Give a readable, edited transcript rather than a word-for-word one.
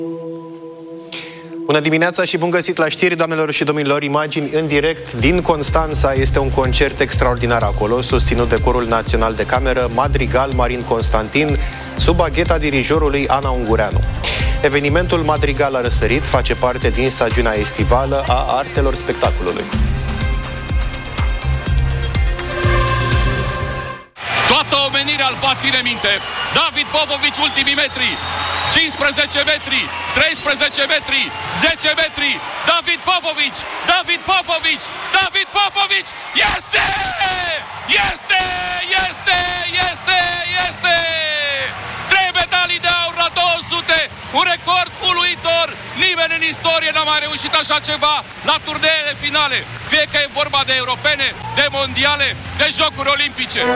Bună dimineața și bun găsit la știri, doamnelor și domnilor. Imagini în direct din Constanța. Este un concert extraordinar acolo, susținut de Corul Național de Cameră Madrigal Marin Constantin, sub agheta dirijorului Ana Ungureanu. Evenimentul Madrigal a răsărit face parte din stagiunea estivală a artelor spectacolului. Toată omenirea îl va ține minte. David Popovici, ultimii metri. 15 metri, 13 metri, 10 metri. David Popovici, David Popovici, David Popovici. Este! Este! Este! Este! Este! 3 medalii de aur la 200. Un record uluitor. Nimeni în istorie n-a mai reușit așa ceva la turneele finale. Fie că e vorba de europene, de mondiale, de jocuri olimpice.